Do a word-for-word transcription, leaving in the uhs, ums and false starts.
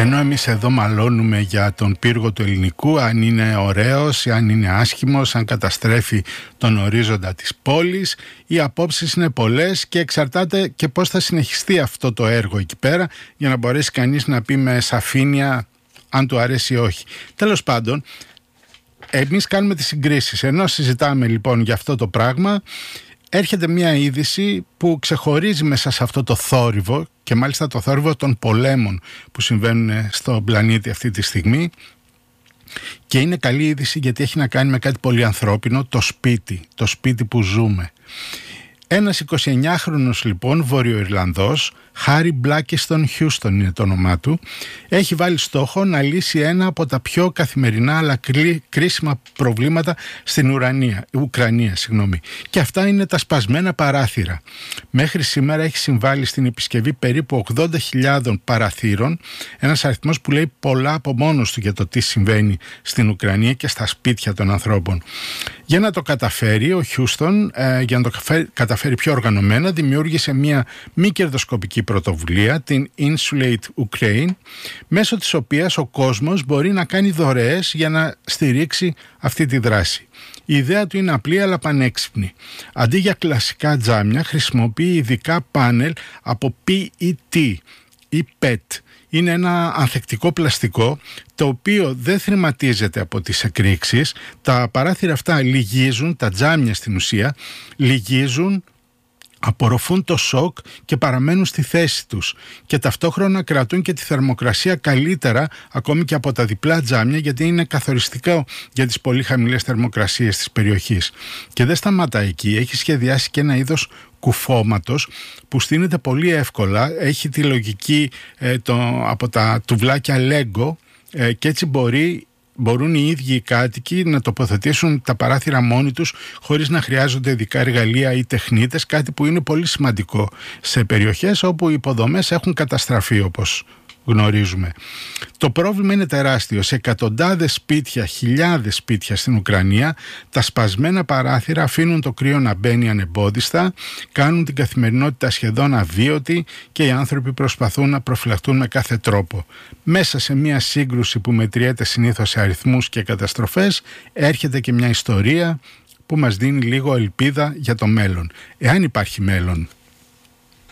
ενώ εμείς εδώ μαλώνουμε για τον πύργο του ελληνικού, αν είναι ωραίος, αν είναι άσχημος, αν καταστρέφει τον ορίζοντα της πόλης, οι απόψεις είναι πολλές και εξαρτάται και πώς θα συνεχιστεί αυτό το έργο εκεί πέρα, για να μπορέσει κανείς να πει με σαφήνεια αν του αρέσει ή όχι. Τέλος πάντων, εμείς κάνουμε τις συγκρίσεις. Ενώ συζητάμε λοιπόν για αυτό το πράγμα, έρχεται μια είδηση που ξεχωρίζει μέσα σε αυτό το θόρυβο, και μάλιστα το θόρυβο των πολέμων που συμβαίνουν στον πλανήτη αυτή τη στιγμή, και είναι καλή είδηση γιατί έχει να κάνει με κάτι πολύ ανθρώπινο, το σπίτι, το σπίτι που ζούμε. Ένας εικοσιεννιάχρονος λοιπόν Βόρειο-Ιρλανδός, Χάρι Μπλάκιστον Χιούστον είναι το όνομά του, έχει βάλει στόχο να λύσει ένα από τα πιο καθημερινά αλλά κρίσιμα προβλήματα στην Ουρανία, Ουκρανία. Συγγνώμη. Και αυτά είναι τα σπασμένα παράθυρα. Μέχρι σήμερα έχει συμβάλει στην επισκευή περίπου ογδόντα χιλιάδων παραθύρων, ένας αριθμός που λέει πολλά από μόνος του για το τι συμβαίνει στην Ουκρανία και στα σπίτια των ανθρώπων. Για να το καταφέρει ο Χιούστον, ε, για να το καταφέρει πιο οργανωμένα, δημιούργησε μια μη κερδοσκοπική πρωτοβουλία, την Insulate Ukraine, μέσω της οποίας ο κόσμος μπορεί να κάνει δωρεές για να στηρίξει αυτή τη δράση. Η ιδέα του είναι απλή αλλά πανέξυπνη. Αντί για κλασικά τζάμια, χρησιμοποιεί ειδικά πάνελ από πι ι τι ή πι ι τι. Είναι ένα ανθεκτικό πλαστικό το οποίο δεν θρηματίζεται από τις εκρήξεις. Τα παράθυρα αυτά λυγίζουν, τα τζάμια στην ουσία, λυγίζουν, απορροφούν το σοκ και παραμένουν στη θέση τους, και ταυτόχρονα κρατούν και τη θερμοκρασία καλύτερα ακόμη και από τα διπλά τζάμια, γιατί είναι καθοριστικό για τις πολύ χαμηλές θερμοκρασίες της περιοχής. Και δεν σταματά εκεί, έχει σχεδιάσει και ένα είδος κουφώματος που στείνεται πολύ εύκολα, έχει τη λογική ε, το, από τα τουβλάκια Lego, ε, και έτσι μπορεί μπορούν οι ίδιοι οι κάτοικοι να τοποθετήσουν τα παράθυρα μόνοι τους χωρίς να χρειάζονται ειδικά εργαλεία ή τεχνίτες, κάτι που είναι πολύ σημαντικό σε περιοχές όπου οι υποδομές έχουν καταστραφεί, όπως γνωρίζουμε. Το πρόβλημα είναι τεράστιο. Σε εκατοντάδες σπίτια, χιλιάδες σπίτια στην Ουκρανία, τα σπασμένα παράθυρα αφήνουν το κρύο να μπαίνει ανεμπόδιστα, κάνουν την καθημερινότητα σχεδόν αβίωτη και οι άνθρωποι προσπαθούν να προφυλαχτούν με κάθε τρόπο. Μέσα σε μια σύγκρουση που μετριέται συνήθως σε αριθμούς και καταστροφές, έρχεται και μια ιστορία που μας δίνει λίγο ελπίδα για το μέλλον. Εάν υπάρχει μέλλον.